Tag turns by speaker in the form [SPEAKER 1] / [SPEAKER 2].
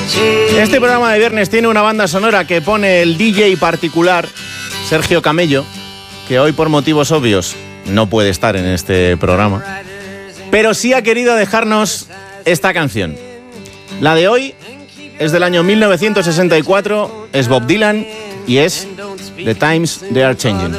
[SPEAKER 1] Este programa de viernes tiene una banda sonora que pone el DJ particular, Sergio Camello, que hoy por motivos obvios no puede estar en este programa, pero sí ha querido dejarnos esta canción. La de hoy es del año 1964, es Bob Dylan y es The Times They Are Changing.